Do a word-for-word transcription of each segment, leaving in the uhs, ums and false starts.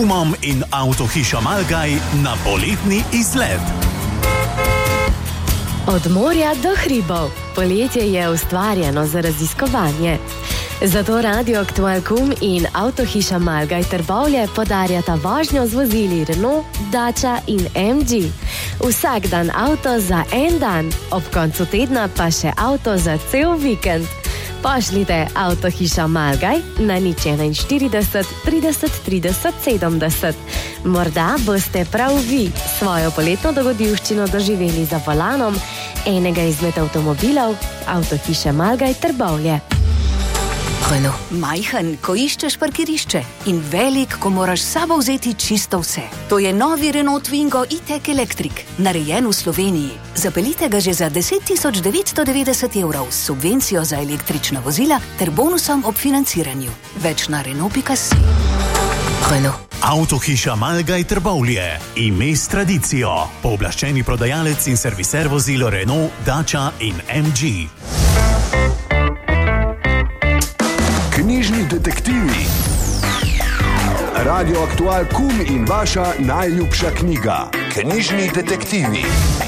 Kumom in Avtohiša Malgaj na poletni izlet. Od morja do hribov. Poletje je ustvarjeno za raziskovanje. Zato Radio Aktual Kum in Avtohiša Malgaj Trbovlje podarjata vožnjo z vozili Renault, Dacia in em gé. Vsak dan avto za en dan, ob koncu tedna pa še avto za cel vikend. Pošljite Avtohiša Malgaj na nič štirideset trideset trideset sedemdeset. Morda boste prav vi svojo poletno dogodivščino doživeli za volanom enega izmed avtomobilov Avtohiše Malgaj Trbovlje. Renault. Majhen, ko iščeš parkirišče in velik, ko moraš s sabo vzeti čisto vse. To je novi Renault Twingo e-tech Electric, narejen v Sloveniji. Zapeljite ga že za deset tisoč devetsto devetdeset evrov s subvencijo za električna vozila ter bonusom ob financiranju. Več na Renault pika si. Renault. Avtohiša Malgaj Trbovlje. Ime s tradicijo. Pooblaščeni prodajalec in serviser vozil Renault, Dacia in em gé. Knjižni detektivi. Radio Aktual Kum in vaša najljubša knjiga. Knjižni detektivi.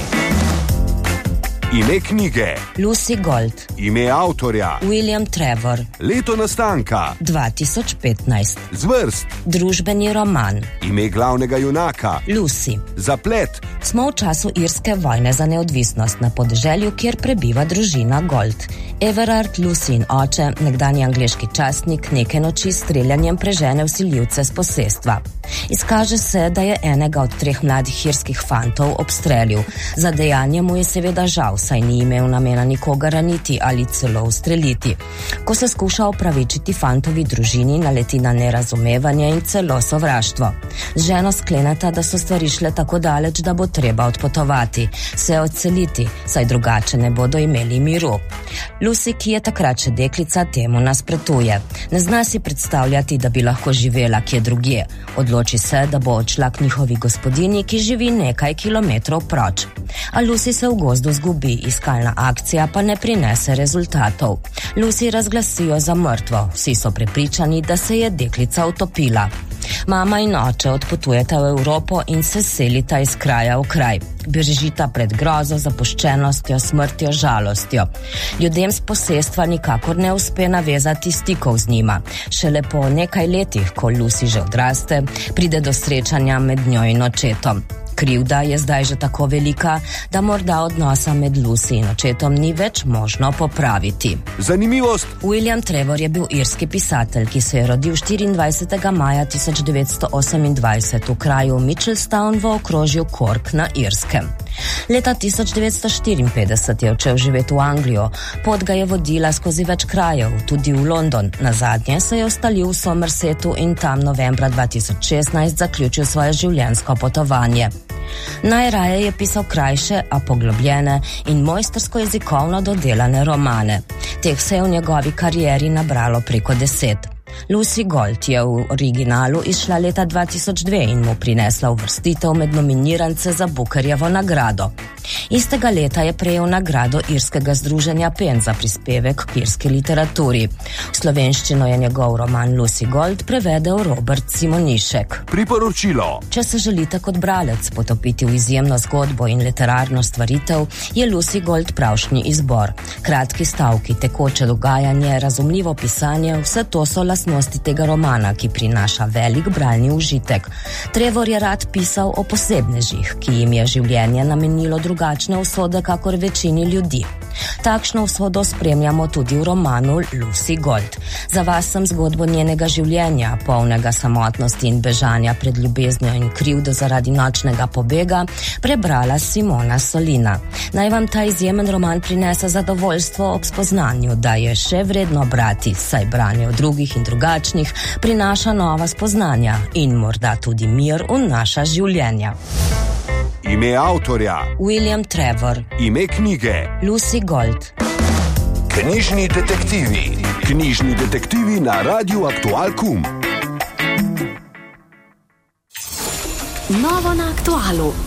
Ime knjige. Lucy Gold. Ime avtorja. William Trevor. Leto nastanka. dva tisoč petnajst. Zvrst. Družbeni roman. Ime glavnega junaka. Lucy. Zaplet. Smo v času irske vojne za neodvisnost na podeželju, kjer prebiva družina Gold. Everard, Lucy in oče, nekdanji angleški častnik, neke noči s streljanjem prežene vsiljivce s posestva. Izkaže se, da je enega od treh mladih irskih fantov obstrelil. Za dejanje mu je seveda žal, saj ni imel namena nikoga raniti ali celo ustreliti. Ko se skuša opravičiti fantovi družini, naleti na nerazumevanje in celo sovraštvo. Z ženo skleneta, da so stvari šle tako daleč, da bo treba odpotovati, se odseliti, saj drugače ne bodo imeli miru. Lucy, ki je takrat še deklica, temu nasprotuje. Ne zna si predstavljati, da bi lahko živela kje drugje. Odloči se, da bo odšla k njihovi gospodini, ki živi nekaj kilometrov proč. A Lucy se v gozdu zgubi, iskalna akcija pa ne prinese rezultatov. Lucy razglasijo za mrtvo, vsi so prepričani, da se je deklica utopila. Mama in oče odpotujeta v Evropo in se selita iz kraja v kraj. Bežita pred grozo, zapuščenostjo, smrtjo, žalostjo. Ljudem z posestva nikakor ne uspe navezati stikov z njima. Šele po nekaj letih, ko Lucy že odraste, pride do srečanja med njo in očetom. Krivda je zdaj že tako velika, da morda odnosa med Lucy in očetom ni več možno popraviti. Zanimivost. William Trevor je bil irski pisatelj, ki se je rodil štiriindvajsetega maja tisoč devetsto osemindvajset v kraju Mitchelstown v okrožju Cork na Irskem. Leta tisoč devetsto štiriinpetdeset je odšel živeti v Anglijo. Pot ga je vodila skozi več krajev, tudi v London. Nazadnje se je ustalil v Somersetu in tam novembra dva tisoč šestnajst zaključil svoje življenjsko potovanje. Najraje je pisal krajše, a poglobljene in mojstrsko jezikovno dodelane romane. Teh se je v njegovi karieri nabralo preko deset. Lucy Gold je v originalu izšla leta dva tisoč dve in mu prinesla uvrstitev med nominirance za Bookerjevo nagrado. Istega leta je prejel nagrado Irskega združenja Pen za prispevek k irski literaturi. V slovenščino je njegov roman Lucy Gold prevedel Robert Simonišek. Priporočilo. Če se želite kot bralec potopiti v izjemno zgodbo in literarno stvaritev, je Lucy Gold pravšnji izbor. Kratki stavki, tekoče dogajanje, razumljivo pisanje, vse to so lastnosti tega romana, ki prinaša velik bralni užitek. Trevor je rad pisal o posebnežih, ki jim je življenje namenilo drugačne usode kakor večini ljudi. Takšno usodo spremljamo tudi v romanu Lucy Gold. Za vas sem zgodbo njenega življenja, polnega samotnosti in bežanja pred ljubeznijo in krivdo zaradi nočnega pobega, prebrala Simona Solina. Naj vam ta izjemen roman prinese zadovoljstvo ob spoznanju, da je še vredno brati, saj branje v drugih in drugačnih prinaša nova spoznanja in morda tudi mir v naša življenja. Ime avtorja. William Trevor. Ime knjige. Lucy Gold. Knjižni detektivi. Knjižni detektivi na Radiu Aktual Kum. Novo na Aktualu.